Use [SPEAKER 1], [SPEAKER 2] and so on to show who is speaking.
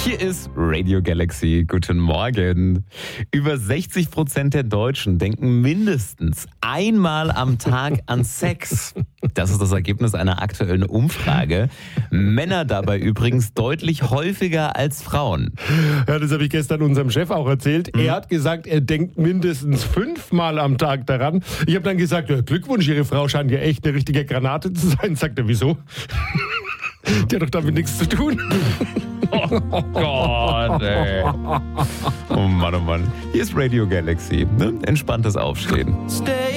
[SPEAKER 1] Hier ist Radio Galaxy. Guten Morgen. Über 60% der Deutschen denken mindestens einmal am Tag an Sex. Das ist das Ergebnis einer aktuellen Umfrage. Männer dabei übrigens deutlich häufiger als Frauen.
[SPEAKER 2] Ja, das habe ich gestern unserem Chef auch erzählt. Er hat gesagt, er denkt mindestens 5-mal am Tag daran. Ich habe dann gesagt, ja, Glückwunsch, Ihre Frau scheint ja echt eine richtige Granate zu sein. Sagt er, wieso? Die hat doch damit nichts zu tun.
[SPEAKER 1] Oh Gott, ey. Oh Mann, oh Mann. Hier ist Radio Galaxy. Ne? Entspanntes Aufstehen.